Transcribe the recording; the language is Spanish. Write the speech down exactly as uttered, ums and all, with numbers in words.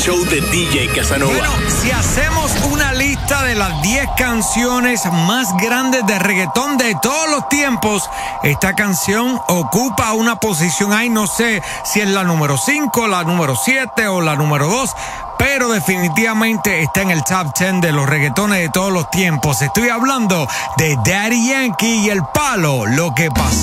show de D J Casanova. Bueno, si hacemos una lista de las diez canciones más grandes de reggaetón de todos los tiempos, esta canción ocupa una posición ahí, no sé si es la número cinco, la número siete o la número dos, pero definitivamente está en el top diez de los reggaetones de todos los tiempos. Estoy hablando de Daddy Yankee y El Palo, Lo que pasó.